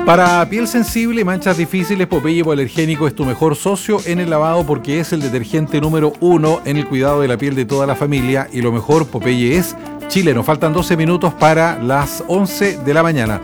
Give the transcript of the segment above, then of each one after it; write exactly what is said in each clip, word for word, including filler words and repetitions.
Para piel sensible y manchas difíciles, Popeye Hipoalergénico es tu mejor socio en el lavado porque es el detergente número uno en el cuidado de la piel de toda la familia. Y lo mejor, Popeye es chileno. Faltan doce minutos para las once de la mañana.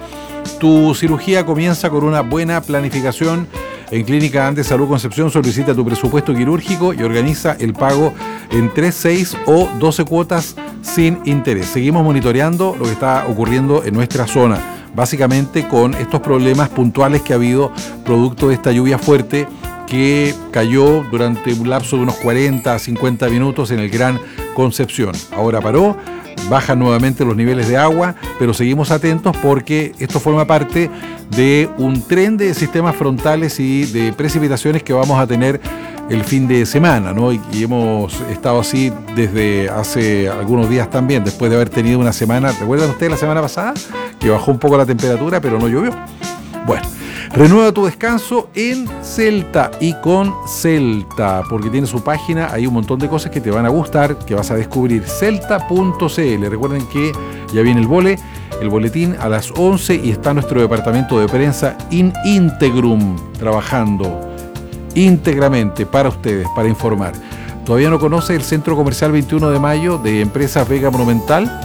Tu cirugía comienza con una buena planificación. En Clínica Andes Salud Concepción solicita tu presupuesto quirúrgico y organiza el pago en tres, seis o doce cuotas sin interés. Seguimos monitoreando lo que está ocurriendo en nuestra zona, básicamente con estos problemas puntuales que ha habido producto de esta lluvia fuerte que cayó durante un lapso de unos cuarenta a cincuenta minutos en el Gran Concepción. Ahora paró, bajan nuevamente los niveles de agua, pero seguimos atentos porque esto forma parte de un tren de sistemas frontales y de precipitaciones que vamos a tener el fin de semana, ¿no? Y, y hemos estado así desde hace algunos días también, después de haber tenido una semana, ¿recuerdan ustedes la semana pasada? Que bajó un poco la temperatura, pero no llovió. Bueno, renueva tu descanso en Celta y con Celta, porque tiene su página, hay un montón de cosas que te van a gustar, que vas a descubrir, celta punto c l. Recuerden que ya viene el vole, el boletín a las once y está nuestro departamento de prensa in integrum trabajando íntegramente para ustedes, para informar. ¿Todavía no conoce el Centro Comercial veintiuno de mayo de Empresas Vega Monumental?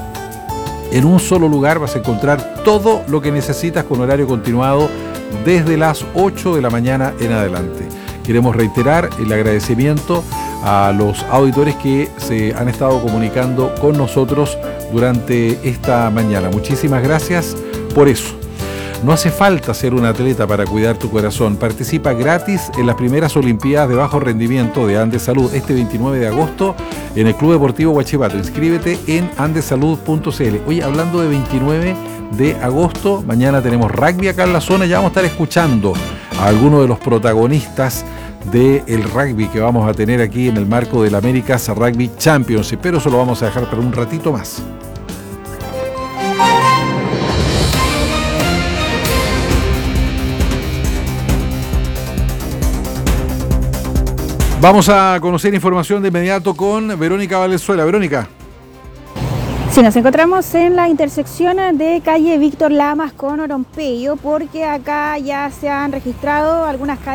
En un solo lugar vas a encontrar todo lo que necesitas con horario continuado desde las ocho de la mañana en adelante. Queremos reiterar el agradecimiento a los auditores que se han estado comunicando con nosotros durante esta mañana. Muchísimas gracias por eso. No hace falta ser un atleta para cuidar tu corazón. Participa gratis en las primeras Olimpiadas de Bajo Rendimiento de Andes Salud este veintinueve de agosto en el Club Deportivo Huachipato. Inscríbete en andesalud punto c l. Oye, hablando de veintinueve de agosto, mañana tenemos rugby acá en la zona. Ya vamos a estar escuchando a algunos de los protagonistas del rugby que vamos a tener aquí en el marco del America's Rugby Championship, pero eso lo vamos a dejar para un ratito más. Vamos a conocer información de inmediato con Verónica Valenzuela. Verónica. Sí, nos encontramos en la intersección de calle Víctor Lamas con Orompeyo, porque acá ya se han registrado algunas calles